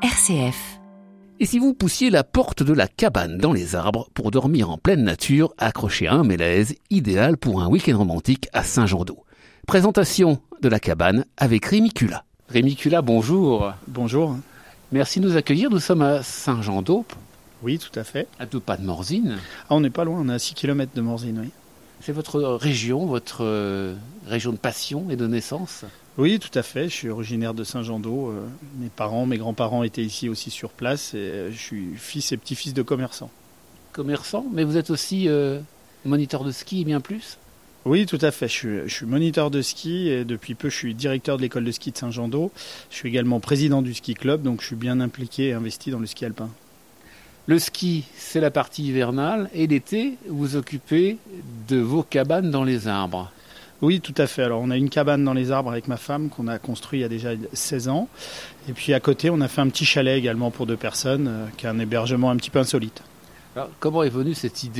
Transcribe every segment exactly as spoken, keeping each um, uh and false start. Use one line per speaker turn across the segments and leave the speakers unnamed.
R C F.
Et si vous poussiez la porte de la cabane dans les arbres pour dormir en pleine nature, accroché à un mélèze, idéal pour un week-end romantique à Saint-Jean-d'Eau. Présentation de la cabane avec Rémi Cula. Rémi Cula, bonjour.
Bonjour.
Merci de nous accueillir. Nous sommes à Saint-Jean-d'Eau.
Oui, tout à fait.
À deux pas de Morzine.
Ah, on n'est pas loin, on est à six kilomètres de Morzine, oui.
C'est votre région, votre euh, région de passion et de naissance ?
Oui, tout à fait. Je suis originaire de Saint-Jean-d'Eau. Euh, mes parents, mes grands-parents étaient ici aussi sur place et euh, je suis fils et petit-fils de commerçants.
Commerçant, mais vous êtes aussi euh, moniteur de ski et bien plus ?
Oui, tout à fait. Je suis, je suis moniteur de ski et depuis peu, je suis directeur de l'école de ski de Saint-Jean-d'Eau. Je suis également président du ski club, donc je suis bien impliqué et investi dans le ski alpin.
Le ski, c'est la partie hivernale et l'été, vous vous occupez de vos cabanes dans les arbres.
Oui, tout à fait. Alors, on a une cabane dans les arbres avec ma femme qu'on a construit il y a déjà seize ans. Et puis à côté, on a fait un petit chalet également pour deux personnes, euh, qui est un hébergement un petit peu insolite.
Alors, comment est venue cette idée ?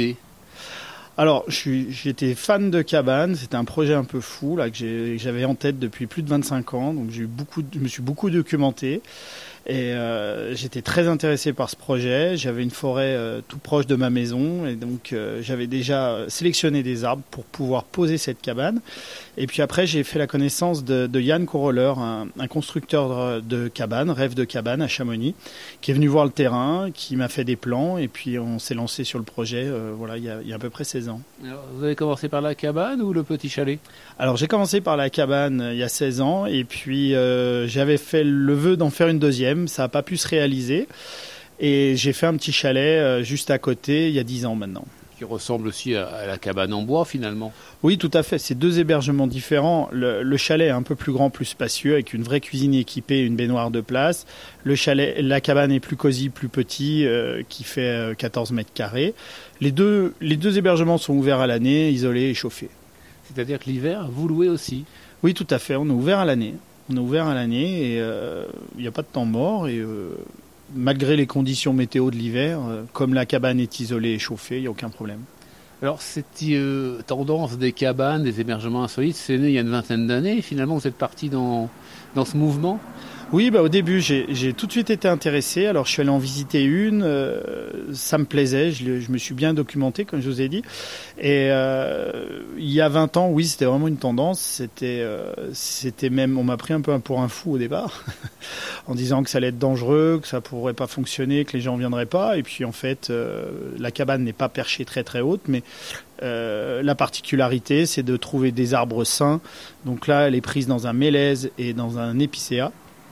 Alors, je suis, j'étais fan de cabane. C'était un projet un peu fou là que, j'ai, que j'avais en tête depuis plus de vingt-cinq ans. Donc, j'ai eu beaucoup, je me suis beaucoup documenté. Et euh, j'étais très intéressé par ce projet. J'avais une forêt euh, tout proche de ma maison et donc euh, j'avais déjà sélectionné des arbres pour pouvoir poser cette cabane. Et puis après, j'ai fait la connaissance de, de Yann Coroller, un, un constructeur de cabane, rêve de cabane à Chamonix, qui est venu voir le terrain, qui m'a fait des plans et puis on s'est lancé sur le projet. Euh, voilà, il y, a, il y a à peu près seize ans.
Alors, vous avez commencé par la cabane ou le petit chalet ?
Alors j'ai commencé par la cabane il y a seize ans et puis euh, j'avais fait le vœu d'en faire une deuxième. Ça n'a pas pu se réaliser et j'ai fait un petit chalet euh, juste à côté il y a dix ans maintenant.
Qui ressemble aussi à, à la cabane en bois finalement.
Oui, tout à fait. C'est deux hébergements différents. Le, le chalet est un peu plus grand, plus spacieux, avec une vraie cuisine équipée, une baignoire de place. Le chalet, la cabane est plus cosy, plus petit, euh, qui fait euh, quatorze mètres carrés. Les deux, les deux hébergements sont ouverts à l'année, isolés et chauffés.
C'est-à-dire que l'hiver, vous louez aussi ?
Oui, tout à fait. On est ouvert à l'année. On est ouvert à l'année et il euh, n'y a pas de temps mort. Et euh, malgré les conditions météo de l'hiver, euh, comme la cabane est isolée et chauffée, il n'y a aucun problème.
Alors, cette euh, tendance des cabanes, des hébergements insolites, c'est né il y a une vingtaine d'années. Finalement, vous êtes parti dans, dans ce mouvement ?
Oui, bah, au début, j'ai, j'ai tout de suite été intéressé. Alors, je suis allé en visiter une. Euh, ça me plaisait. Je, je me suis bien documenté, comme je vous ai dit. Et euh, il y a vingt ans, oui, c'était vraiment une tendance. C'était, euh, c'était même, on m'a pris un peu pour un fou au départ, en disant que ça allait être dangereux, que ça pourrait pas fonctionner, que les gens viendraient pas. Et puis, en fait, euh, la cabane n'est pas perchée très très haute, mais Euh, la particularité, c'est de trouver des arbres sains. Donc là, elle est prise dans un mélèze et dans un épicéa,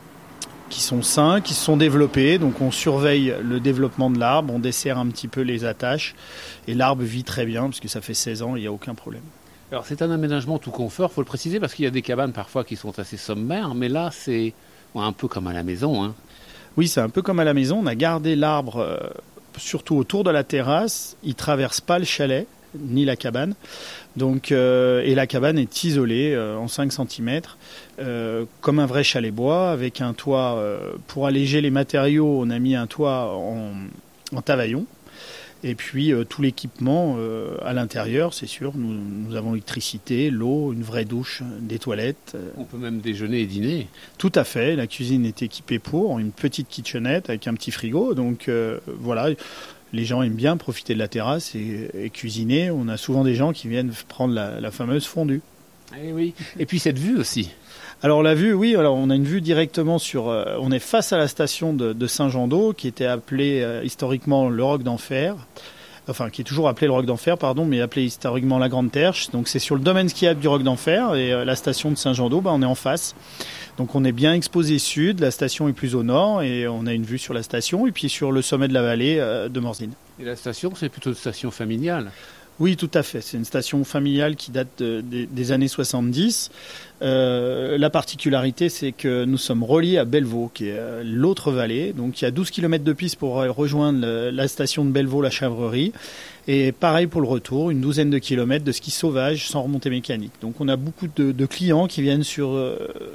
qui sont sains, qui se sont développés. Donc on surveille le développement de l'arbre, on dessert un petit peu les attaches. Et l'arbre vit très bien, parce que ça fait seize ans, il n'y a aucun problème.
Alors c'est un aménagement tout confort, il faut le préciser, parce qu'il y a des cabanes parfois qui sont assez sommaires, mais là c'est un peu comme à la maison. Hein.
Oui, c'est un peu comme à la maison. On a gardé l'arbre euh, surtout autour de la terrasse. Il ne traverse pas le chalet, ni la cabane. Donc, euh, et la cabane est isolée euh, en cinq centimètres, euh, comme un vrai chalet bois, avec un toit. Euh, pour alléger les matériaux, on a mis un toit en, en tavaillon. Et puis euh, tout l'équipement euh, à l'intérieur, c'est sûr. Nous, nous avons l'électricité, l'eau, une vraie douche, des toilettes.
On peut même déjeuner et dîner.
Tout à fait. La cuisine est équipée pour, une petite kitchenette avec un petit frigo. Donc euh, voilà. Les gens aiment bien profiter de la terrasse et, et cuisiner. On a souvent des gens qui viennent prendre la, la fameuse fondue.
Et oui. Et puis cette vue aussi.
Alors la vue, oui. Alors on a une vue directement sur. Euh, on est face à la station de, de Saint-Jean-d'Eau, qui était appelée euh, historiquement le Roc d'Enfer. Enfin, qui est toujours appelé le Roc d'Enfer, pardon, mais appelé historiquement la Grande Terche. Donc c'est sur le domaine skiable du Roc d'Enfer et euh, la station de Saint-Jean-d'Eau, bah, on est en face. Donc on est bien exposé sud, la station est plus au nord et on a une vue sur la station et puis sur le sommet de la vallée euh, de Morzine.
Et la station, c'est plutôt une station familiale ?
Oui, tout à fait. C'est une station familiale qui date de, de, des années soixante-dix. Euh, la particularité, c'est que nous sommes reliés à Bellevaux, qui est euh, l'autre vallée. Donc il y a douze kilomètres de piste pour rejoindre le, la station de Bellevaux-la-Chèvrerie. Et pareil pour le retour, une douzaine de kilomètres de ski sauvage sans remontée mécanique. Donc on a beaucoup de, de clients qui viennent sur... Euh,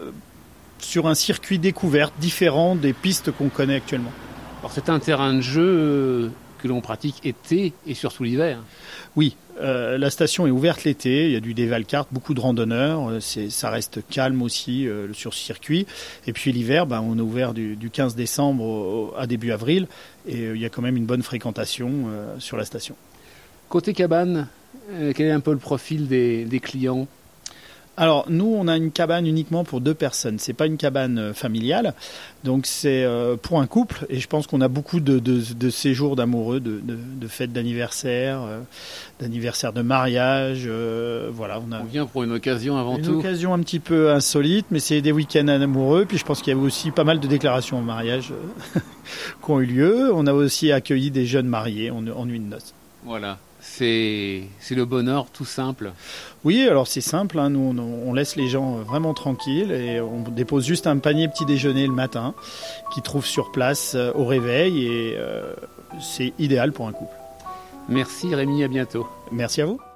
sur un circuit découvert différent des pistes qu'on connaît actuellement.
Alors c'est un terrain de jeu que l'on pratique été et surtout l'hiver.
Oui, euh, la station est ouverte l'été, il y a du dévalcarte, beaucoup de randonneurs, euh, c'est, ça reste calme aussi euh, sur ce circuit. Et puis l'hiver, ben, on est ouvert du, du quinze décembre au, au, à début avril et euh, il y a quand même une bonne fréquentation euh, sur la station.
Côté cabane, euh, quel est un peu le profil des, des clients ?
Alors nous, on a une cabane uniquement pour deux personnes. C'est pas une cabane familiale, donc c'est euh, pour un couple. Et je pense qu'on a beaucoup de, de, de séjours d'amoureux, de, de, de fêtes d'anniversaire, euh, d'anniversaire de mariage. Euh, voilà, on a.
On vient pour une occasion avant
une
tout.
Une occasion un petit peu insolite, mais c'est des week-ends amoureux. Puis je pense qu'il y a aussi pas mal de déclarations en mariage euh, qui ont eu lieu. On a aussi accueilli des jeunes mariés en, en nuit de noces.
Voilà. C'est, c'est le bonheur tout simple.
Oui, alors c'est simple, hein, nous on, on laisse les gens vraiment tranquilles et on dépose juste un panier petit déjeuner le matin qu'ils trouvent sur place euh, au réveil et euh, c'est idéal pour un couple.
Merci Rémi, à bientôt.
Merci à vous.